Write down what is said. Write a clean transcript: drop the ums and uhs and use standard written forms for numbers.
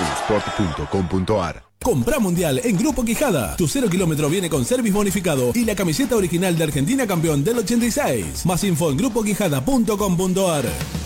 radiosport.com.ar. Comprá Mundial en Grupo Quijada. Tu 0 kilómetro viene con service bonificado y la camiseta original de Argentina campeón del 86. Más info en grupoquijada.com.ar.